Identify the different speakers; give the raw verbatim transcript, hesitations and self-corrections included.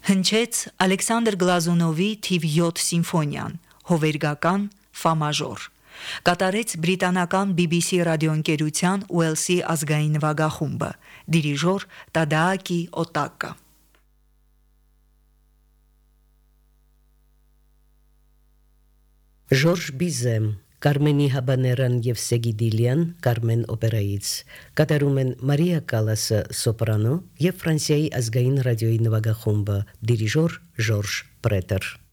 Speaker 1: Հնչեց Ալեքսանդր Գլազունովի թիվ յոթ սիմֆոնիան, հովերգական ֆա մաժոր։ Կատարեց բրիտանական բի բի սի ռադիոընկերության Ուելսի ազգային նվագախումբը, դիրիժոր Տադաակի Օտակա։
Speaker 2: Ժորժ Բիզեմ, Կարմենի Հաբաներան և Սեգի Դիլյան Կարմեն օպերայից, կատարում են Մարիա Կալասը սոպրանո և Ֆրանսիայի ազգային ռադիոյի նվագախումբը, դիրիժոր Ժորժ Պրետեր։